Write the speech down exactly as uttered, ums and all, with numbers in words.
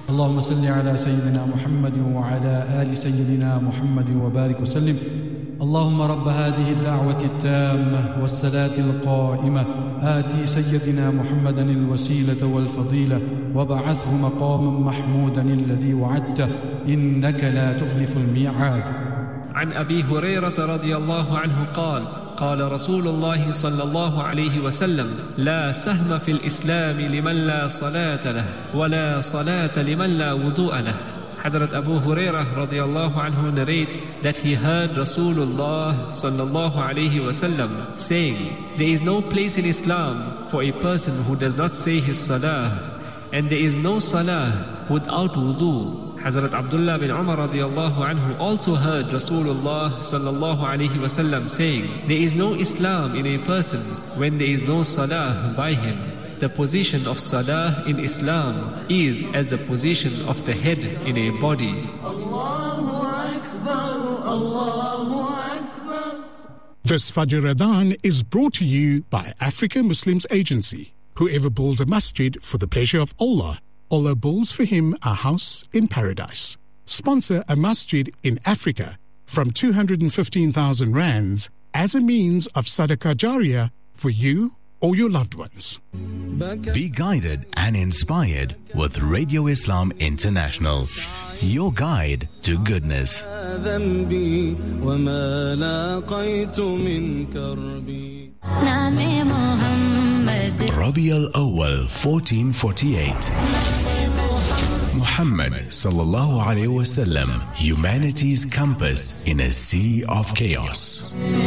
اللهم صل على سيدنا محمد وعلى آل سيدنا محمد وبارك وسلم. اللهم رب هذه الدعوة التامة والصلاة القائمة آتي سيدنا محمدا الوسيلة والفضيلة وبعثه مقاما محمودا الذي وعدته إنك لا تخلف الميعاد. عن أبي هريرة رضي الله عنه قال قال رسول الله صلى الله عليه وسلم لا سهم في الإسلام لمن لا صلاة له ولا صلاة لمن لا وضوء له. Hazrat Abu Hurairah radiallahu anhu narrates that he heard Rasulullah sallallahu alayhi wasallam saying, there is no place in Islam for a person who does not say his salah, and there is no salah without wudu. Hazrat Abdullah bin Umar radiallahu anhu also heard Rasulullah sallallahu alayhi wasallam saying, there is no Islam in a person when there is no salah by him. The position of salah in Islam is as the position of the head in a body. Allahu Akbar, Allahu Akbar. This Fajr Adhan is brought to you by Africa Muslims Agency. Whoever builds a masjid for the pleasure of Allah, Allah builds for him a house in paradise. Sponsor a masjid in Africa from two hundred fifteen thousand rands as a means of sadaqah jariyah for you or your loved ones. Be guided and inspired with Radio Islam International, your guide to goodness. Rabi al-Awwal fourteen forty-eight. Muhammad sallallahu alayhi wasallam, humanity's compass in a sea of chaos.